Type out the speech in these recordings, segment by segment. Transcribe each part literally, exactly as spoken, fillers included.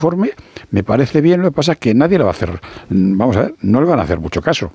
informe me parece bien, lo que pasa es que nadie le va a hacer, vamos a ver, no le van a hacer mucho caso.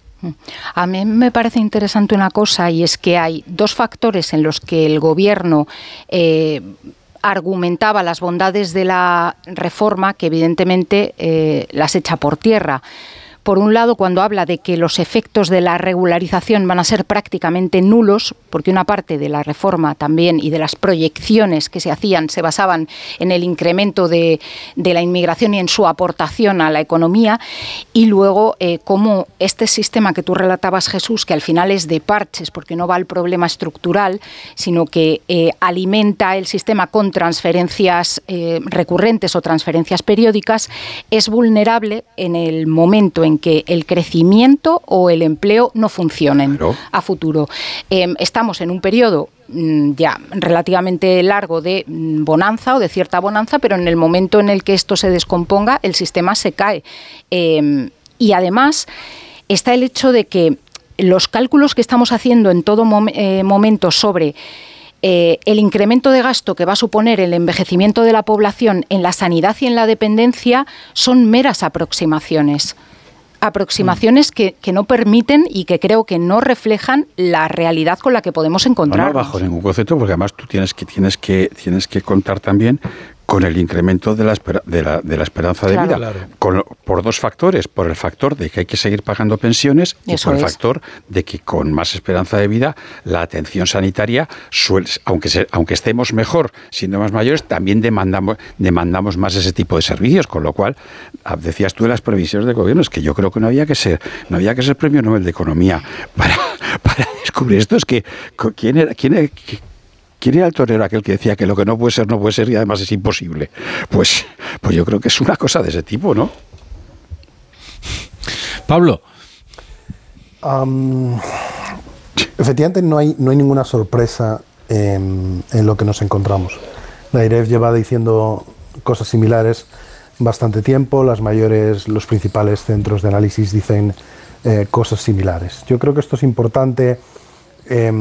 A mí me parece interesante una cosa, y es que hay dos factores en los que el Gobierno eh, argumentaba las bondades de la reforma, que evidentemente eh, las echa por tierra. Por un lado, cuando habla de que los efectos de la regularización van a ser prácticamente nulos, porque una parte de la reforma también y de las proyecciones que se hacían se basaban en el incremento de, de la inmigración y en su aportación a la economía, y luego eh, cómo este sistema que tú relatabas, Jesús, que al final es de parches, porque no va al problema estructural, sino que eh, alimenta el sistema con transferencias eh, recurrentes o transferencias periódicas, es vulnerable en el momento en que el crecimiento o el empleo no funcionen claro. a futuro. Eh, estamos en un periodo mm, ya relativamente largo de mm, bonanza o de cierta bonanza, pero en el momento en el que esto se descomponga, el sistema se cae. Eh, y además está el hecho de que los cálculos que estamos haciendo en todo mom- eh, momento sobre Eh, el incremento de gasto que va a suponer el envejecimiento de la población en la sanidad y en la dependencia son meras aproximaciones. Aproximaciones que, que no permiten y que creo que no reflejan la realidad con la que podemos encontrarnos. No, no, bajo ningún concepto, porque además tú tienes que, tienes que, tienes que contar también con el incremento de la, espera, de la, de la esperanza de claro, vida, claro. Con, por dos factores, por el factor de que hay que seguir pagando pensiones y Eso por el es. factor de que con más esperanza de vida la atención sanitaria, suele, aunque, se, aunque estemos mejor siendo más mayores, también demandamos, demandamos más ese tipo de servicios, con lo cual, decías tú de las previsiones del gobierno, es que yo creo que no había que ser, no había que ser premio Nobel de Economía para, para descubrir esto, es que quién era, quién era, ¿Quién era el torero aquel que decía que lo que no puede ser, no puede ser y además es imposible? Pues, pues yo creo que es una cosa de ese tipo, ¿no? Pablo. Um, efectivamente no hay, no hay ninguna sorpresa en, en lo que nos encontramos. La I R E F lleva diciendo cosas similares bastante tiempo, las mayores, los principales centros de análisis dicen eh, cosas similares. Yo creo que esto es importante eh,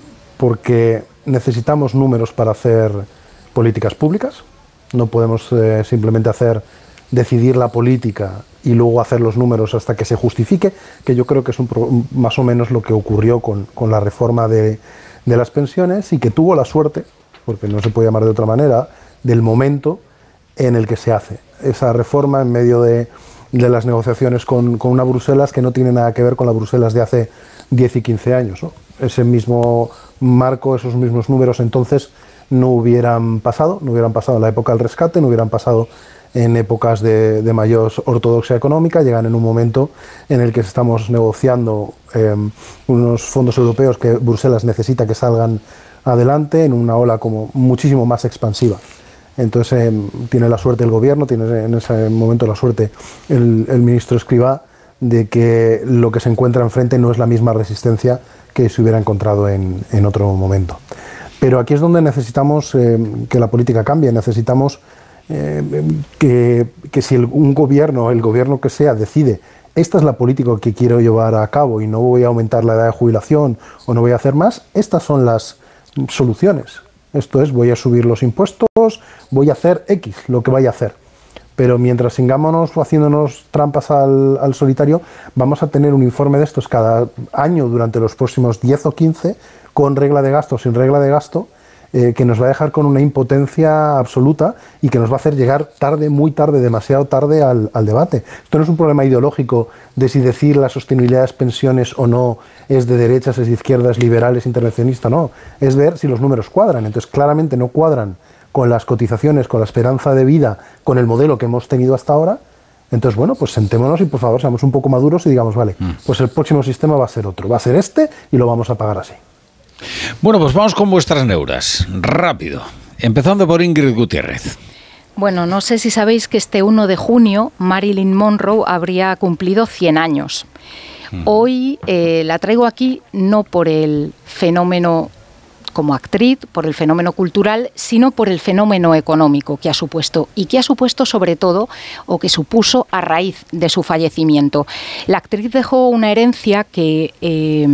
porque necesitamos números para hacer políticas públicas. No podemos eh, simplemente hacer decidir la política y luego hacer los números hasta que se justifique, que yo creo que es un pro, más o menos lo que ocurrió con, con la reforma de, de las pensiones, y que tuvo la suerte, porque no se puede llamar de otra manera, del momento en el que se hace esa reforma en medio de, de las negociaciones con, con una Bruselas que no tiene nada que ver con la Bruselas de hace diez y quince años, ¿no? Ese mismo marco, esos mismos números entonces no hubieran pasado, no hubieran pasado en la época del rescate, no hubieran pasado en épocas de, de mayor ortodoxia económica, llegan en un momento en el que estamos negociando eh, unos fondos europeos que Bruselas necesita que salgan adelante en una ola como muchísimo más expansiva. Entonces eh, tiene la suerte el gobierno, tiene en ese momento la suerte el, el ministro Escrivá de que lo que se encuentra enfrente no es la misma resistencia que se hubiera encontrado en, en otro momento. Pero aquí es donde necesitamos eh, que la política cambie, necesitamos eh, que, que si el, un gobierno, el gobierno que sea, decide esta es la política que quiero llevar a cabo y no voy a aumentar la edad de jubilación o no voy a hacer más, estas son las soluciones. Esto es, voy a subir los impuestos, voy a hacer X, lo que vaya a hacer. Pero mientras sigamos haciéndonos trampas al, al solitario, vamos a tener un informe de estos cada año durante los próximos diez o quince, con regla de gasto o sin regla de gasto, eh, que nos va a dejar con una impotencia absoluta y que nos va a hacer llegar tarde, muy tarde, demasiado tarde al, al debate. Esto no es un problema ideológico de si decir la sostenibilidad de las pensiones o no es de derechas, es de izquierdas, liberales, intervencionista, no. Es ver si los números cuadran. Entonces, claramente no cuadran con las cotizaciones, con la esperanza de vida, con el modelo que hemos tenido hasta ahora. Entonces, bueno, pues sentémonos y por favor seamos un poco maduros y digamos, vale, pues el próximo sistema va a ser otro, va a ser este y lo vamos a pagar así. Bueno, pues vamos con vuestras neuras, rápido, empezando por Ingrid Gutiérrez. Bueno, no sé si sabéis que este uno de junio Marilyn Monroe habría cumplido cien años. Mm. Hoy eh, la traigo aquí no por el fenómeno como actriz, por el fenómeno cultural, sino por el fenómeno económico que ha supuesto y que ha supuesto sobre todo, o que supuso a raíz de su fallecimiento. La actriz dejó una herencia que eh,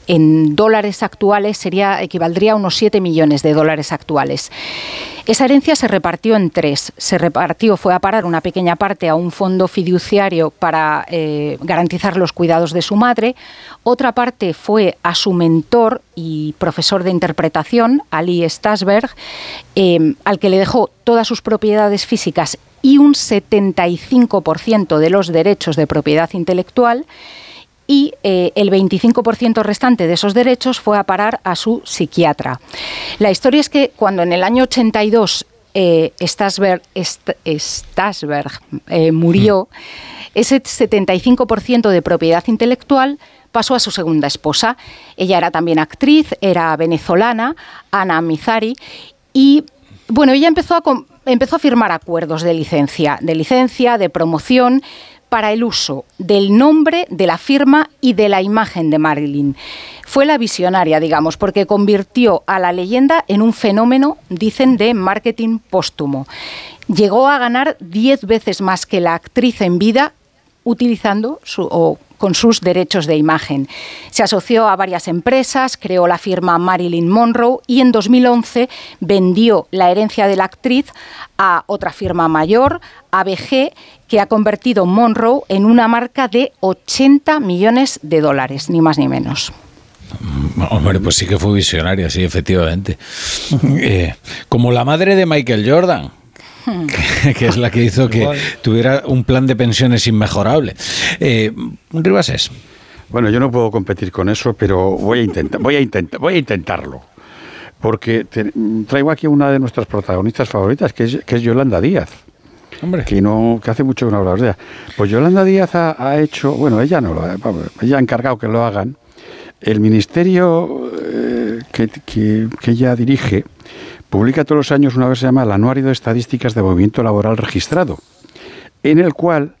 en dólares actuales sería, equivaldría a unos siete millones de dólares actuales. Esa herencia se repartió en tres. Se repartió, fue a parar una pequeña parte a un fondo fiduciario para eh, garantizar los cuidados de su madre. Otra parte fue a su mentor y profesor de interpretación, Ali Stasberg, eh, al que le dejó todas sus propiedades físicas y un setenta y cinco por ciento de los derechos de propiedad intelectual. Y eh, el veinticinco por ciento restante de esos derechos fue a parar a su psiquiatra. La historia es que cuando en el año ochenta y dos eh, Stasberg, St Stasberg eh, murió, ese setenta y cinco por ciento de propiedad intelectual pasó a su segunda esposa. Ella era también actriz, era venezolana, Ana Mizari, y bueno, ella empezó a, empezó a firmar acuerdos de licencia, de licencia, de promoción, para el uso del nombre, de la firma y de la imagen de Marilyn. Fue la visionaria, digamos, porque convirtió a la leyenda en un fenómeno, dicen, de marketing póstumo. Llegó a ganar diez veces más que la actriz en vida utilizando su, o con sus derechos de imagen. Se asoció a varias empresas, creó la firma Marilyn Monroe y en dos mil once vendió la herencia de la actriz a otra firma mayor, A B G, que ha convertido Monroe en una marca de ochenta millones de dólares, ni más ni menos. Hombre, pues sí que fue visionaria, sí, efectivamente. Eh, como la madre de Michael Jordan. Que, que es la que hizo que tuviera un plan de pensiones inmejorable. Eh, Ribasés. Bueno, yo no puedo competir con eso, pero voy a intentar, voy a intentar, voy a intentarlo, porque te, traigo aquí una de nuestras protagonistas favoritas, que es, que es Yolanda Díaz. Hombre. Que no, que hace mucho que no hablamos de ella. Pues Yolanda Díaz ha, ha hecho, bueno, ella no lo ha, ella ha encargado que lo hagan. El ministerio eh, que, que, que ella dirige publica todos los años una vez se llama el Anuario de Estadísticas de Movimiento Laboral Registrado, en el cual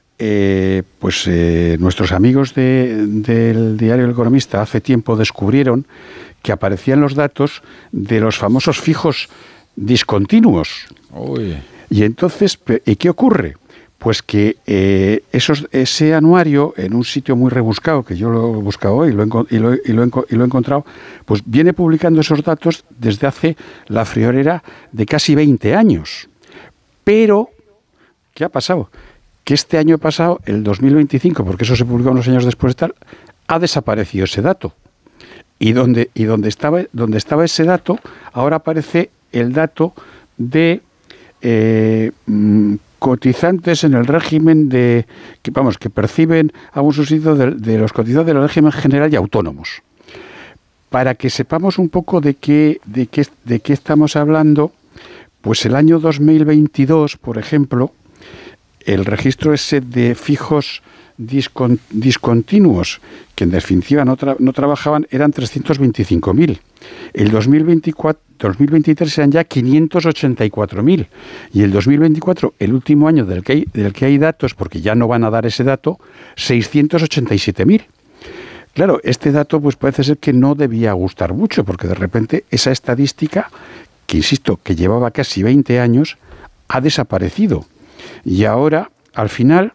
eh, pues eh, nuestros amigos de, del diario El Economista hace tiempo descubrieron que aparecían los datos de los famosos fijos discontinuos. Uy. Y entonces, ¿y qué ocurre? Pues que eh, esos, ese anuario, en un sitio muy rebuscado, que yo lo he buscado hoy y lo, y, lo, y, lo, y lo he encontrado, pues viene publicando esos datos desde hace la friolera de casi veinte años. Pero, ¿qué ha pasado? Que este año pasado, el dos mil veinticinco, porque eso se publicó unos años después de tal, ha desaparecido ese dato. Y donde, y donde, estaba, donde estaba ese dato, ahora aparece el dato de Eh, cotizantes en el régimen de, que vamos, que perciben algún subsidio de, de los cotizantes del régimen general y autónomos. Para que sepamos un poco de qué, de qué, de qué estamos hablando, pues el año dos mil veintidós, por ejemplo, el registro ese de fijos discon, discontinuos, que en definitiva no, tra, no trabajaban, eran trescientos veinticinco mil. El dos mil veinticuatro, dos mil veintitrés eran ya quinientos ochenta y cuatro mil. Y el dos mil veinticuatro, el último año del que hay, del que hay datos, porque ya no van a dar ese dato, seiscientos ochenta y siete mil. Claro, este dato pues parece ser que no debía gustar mucho, porque de repente esa estadística, que insisto, que llevaba casi veinte años, ha desaparecido. Y ahora, al final,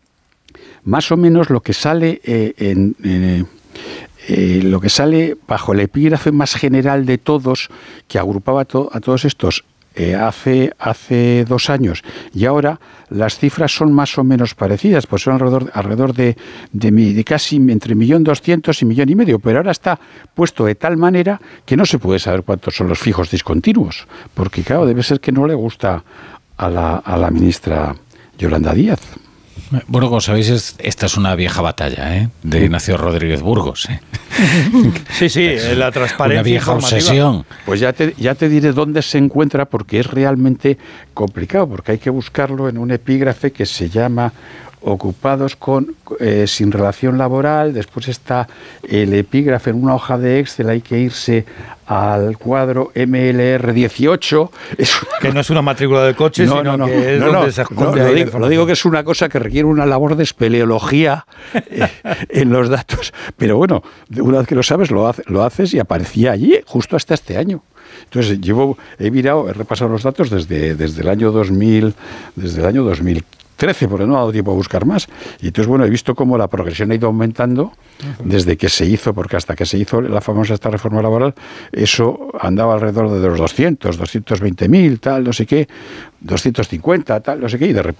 más o menos lo que sale eh, en... Eh, Eh, lo que sale bajo el epígrafe más general de todos, que agrupaba to a todos estos eh, hace, hace dos años, y ahora las cifras son más o menos parecidas, pues son alrededor, alrededor de, de, de casi entre millón doscientos y millón y medio, pero ahora está puesto de tal manera que no se puede saber cuántos son los fijos discontinuos, porque claro, debe ser que no le gusta a la, a la ministra Yolanda Díaz. Bueno, como sabéis, esta es una vieja batalla, ¿eh? De Ignacio Rodríguez Burgos, ¿eh? Sí, sí, la transparencia. Una vieja obsesión. Pues ya te, ya te diré dónde se encuentra, porque es realmente complicado, porque hay que buscarlo en un epígrafe que se llama ocupados con eh, sin relación laboral. Después está el epígrafe en una hoja de Excel, hay que irse al cuadro M L R dieciocho. Es una... Que no es una matrícula de coche, no, sino no, no, que es no, donde no, se esconde no, ahí lo, digo, lo digo que es una cosa que requiere una labor de espeleología eh, en los datos. Pero bueno, una vez que lo sabes, lo, hace, lo haces y aparecía allí, justo hasta este año. Entonces, llevo, he mirado, he repasado los datos desde, desde el año dos mil, desde el año dos mil trece, porque no ha dado tiempo a buscar más. Y entonces, bueno, he visto cómo la progresión ha ido aumentando uh-huh. desde que se hizo, porque hasta que se hizo la famosa esta reforma laboral, eso andaba alrededor de los doscientos, doscientos veinte mil, tal, no sé qué, doscientos cincuenta, tal, no sé qué, y de repente